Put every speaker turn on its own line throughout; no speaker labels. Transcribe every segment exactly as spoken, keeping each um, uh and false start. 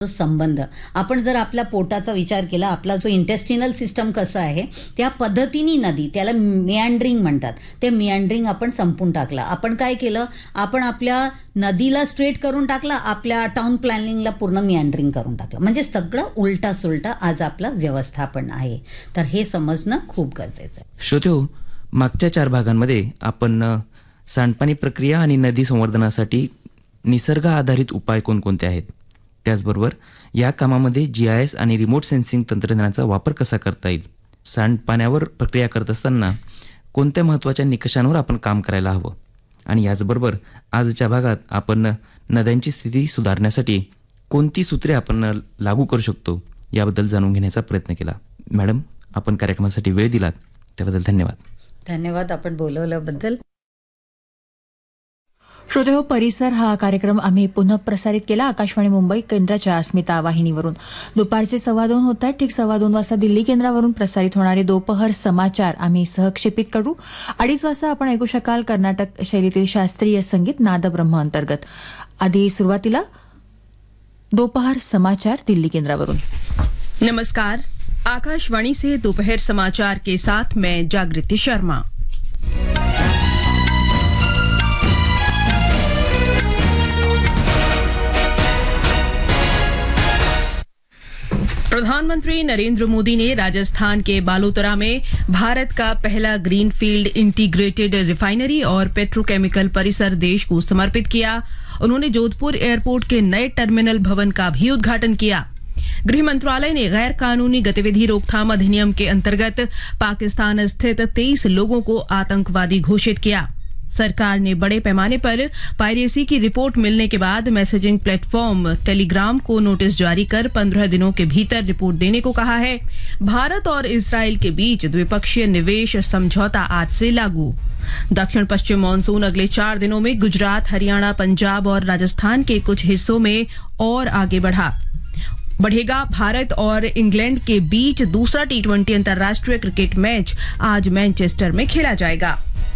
जो संबंध आपण जर आपल्या पोटाचा विचार केला, आपला जो इंटेस्टिनल सिस्टम कसं आहे त्या पद्धतीने नदी, त्याला मियांड्रिंग म्हणतात, ते मियांड्रिंग आपण संपून टाकलं. आपण काय केलं, आपण आपल्या नदीला स्ट्रेट करून टाकला, आपल्या टाउन प्लॅनिंगला पूर्ण मियांड्रिंग करून टाकलं. म्हणजे सगळं उलटा सुलटा आज आपलं व्यवस्थापन आहे. तर हे समजणं खूप गरजेचं आहे.
श्रोतेहो, मागच्या चार भागांमध्ये आपण सांडपाणी प्रक्रिया आणि नदी संवर्धनासाठी निसर्ग आधारित उपाय कोणकोणते आहेत, त्याचबरोबर या कामामध्ये जी आय एस आणि रिमोट सेन्सिंग तंत्रज्ञानाचा वापर कसा करता येईल, सांडपाण्यावर प्रक्रिया करत असताना कोणत्या महत्त्वाच्या निकषांवर आपण काम करायला हवं, आणि याचबरोबर आजच्या भागात आपण नद्यांची स्थिती सुधारण्यासाठी कोणती सूत्रे आपण लागू करू शकतो याबद्दल जाणून घेण्याचा प्रयत्न केला. मॅडम, आपण कार्यक्रमासाठी वेळ दिलात त्याबद्दल धन्यवाद.
धन्यवाद आपण बोलवल्याबद्दल.
श्रोतेहो, परिसर हा कार्यक्रम आम्ही पुनः प्रसारित केला आकाशवाणी मुंबई केंद्राच्या अस्मिता वाहिनीवरून. दुपारचे सव्वा दोन होत आहेत. ठीक सव्वा दोन वाजता दिल्ली केंद्रावरून प्रसारित होणारे दोपहर समाचार आम्ही सहक्षेपित करू. अडीच वाजता आपण ऐकू शकाल कर्नाटक शैलीतील शास्त्रीय संगीत नादब्रह्म अंतर्गत. आधी सुरुवातीला दोपहर समाचार दिल्ली केंद्रावरून.
नमस्कार, आकाशवाणी से दोपहर समाचार के साथ मैं जागृति शर्मा. प्रधानमंत्री नरेंद्र मोदी ने राजस्थान के बालोतरा में भारत का पहला ग्रीनफील्ड इंटीग्रेटेड रिफाइनरी और पेट्रोकेमिकल परिसर देश को समर्पित किया. उन्होंने जोधपुर एयरपोर्ट के नए टर्मिनल भवन का भी उद्घाटन किया. गृह मंत्रालय ने गैर कानूनी गतिविधि रोकथाम अधिनियम के अंतर्गत पाकिस्तान स्थित तेईस लोगों को आतंकवादी घोषित किया. सरकार ने बड़े पैमाने पर पायरेसी की रिपोर्ट मिलने के बाद मैसेजिंग प्लेटफॉर्म टेलीग्राम को नोटिस जारी कर पंद्रह दिनों के भीतर रिपोर्ट देने को कहा है. भारत और इस्राएल के बीच द्विपक्षीय निवेश समझौता आज से लागू. दक्षिण पश्चिम मानसून अगले चार दिनों में गुजरात, हरियाणा, पंजाब और राजस्थान के कुछ हिस्सों में और आगे बढ़ा बढ़ेगा. भारत और इंग्लैंड के बीच दूसरा टी ट्वेंटी अंतर्राष्ट्रीय क्रिकेट मैच आज मैनचेस्टर में खेला जाएगा.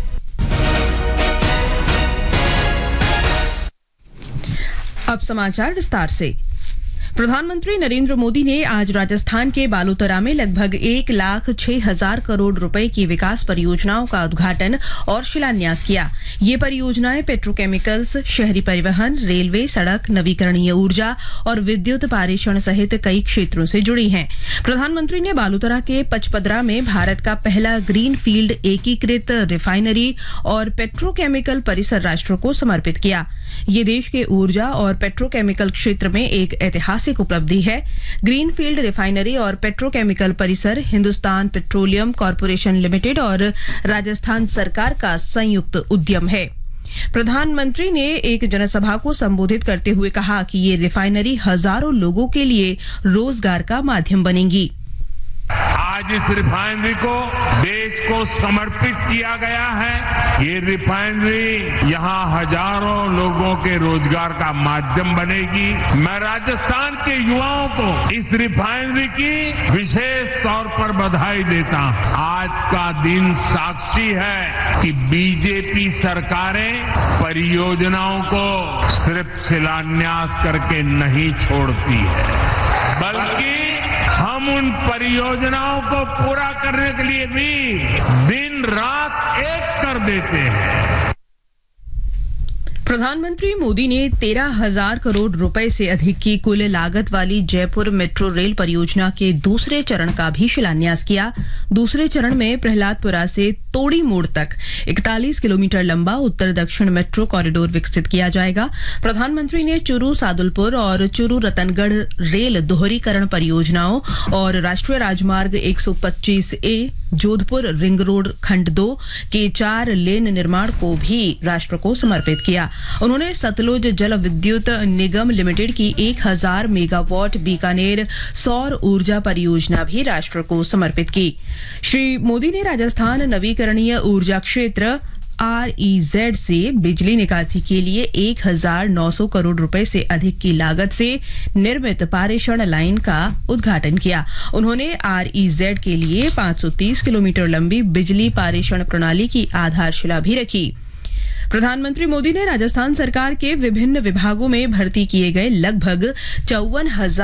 अब समाचार विस्तार से. प्रधानमंत्री नरेंद्र मोदी ने आज राजस्थान के बालोतरा में लगभग एक लाख छह हजार करोड़ रुपए की विकास परियोजनाओं का उद्घाटन और शिलान्यास किया. ये परियोजनाएं पेट्रोकेमिकल्स, शहरी परिवहन, रेलवे, सड़क, नवीकरणीय ऊर्जा और विद्युत पारेषण सहित कई क्षेत्रों से जुड़ी हैं. प्रधानमंत्री ने बालोतरा के पचपदरा में भारत का पहला ग्रीन फील्ड एकीकृत रिफाइनरी और पेट्रोकेमिकल परिसर राष्ट्र को समर्पित किया. ये देश के ऊर्जा और पेट्रोकेमिकल क्षेत्र में एक ऐतिहासिक उपलब्धि है. ग्रीनफील्ड रिफाइनरी और पेट्रोकेमिकल परिसर हिंदुस्तान पेट्रोलियम कॉरपोरेशन लिमिटेड और राजस्थान सरकार का संयुक्त उद्यम है. प्रधानमंत्री ने एक जनसभा को संबोधित करते हुए कहा कि ये रिफाइनरी हजारों लोगों के लिए रोजगार का माध्यम बनेगी.
आज इस रिफाइनरी को देश को समर्पित किया गया है. ये रिफाइनरी यहाँ हजारों लोगों के रोजगार का माध्यम बनेगी. मैं राजस्थान के युवाओं को इस रिफाइनरी की विशेष तौर पर बधाई देता हूँ. आज का दिन साक्षी है कि बीजेपी सरकारें परियोजनाओं को सिर्फ शिलान्यास करके नहीं छोड़ती है, बल्कि हम उन परियोजनाओं को पूरा करने के लिए भी दिन रात एक कर देते हैं.
प्रधानमंत्री मोदी ने तेरह हजार करोड़ रुपए से अधिक की कुल लागत वाली जयपुर मेट्रो रेल परियोजना के दूसरे चरण का भी शिलान्यास किया. दूसरे चरण में प्रहलादपुरा से तोड़ी मोड़ तक इकतालीस किलोमीटर लंबा उत्तर दक्षिण मेट्रो कॉरिडोर विकसित किया जाएगा. प्रधानमंत्री ने चूरू सादुलपुर और चूरू रतनगढ़ रेल दोहरीकरण परियोजनाओं और राष्ट्रीय राजमार्ग एक सौ पच्चीस ए जोधपुर रिंग रोड खंड दो के चार लेन निर्माण को भी राष्ट्र को समर्पित किया. उन्होंने सतलुज जल विद्युत निगम लिमिटेड की एक हजार मेगावाट बीकानेर सौर ऊर्जा परियोजना भी राष्ट्र को समर्पित की. श्री मोदी ने राजस्थान नवीकरणीय ऊर्जा क्षेत्र आर ई जेड से बिजली निकासी के लिए एक हजार नौ सौ करोड़ रुपए से अधिक की लागत से निर्मित पारेषण लाइन का उद्घाटन किया. उन्होंने आर ई जेड के लिए पाँच सौ तीस किलोमीटर लंबी बिजली पारेषण प्रणाली की आधारशिला भी रखी. प्रधानमंत्री मोदी ने राजस्थान सरकार के विभिन्न विभागों में भर्ती किए गए लगभग चौवन हजार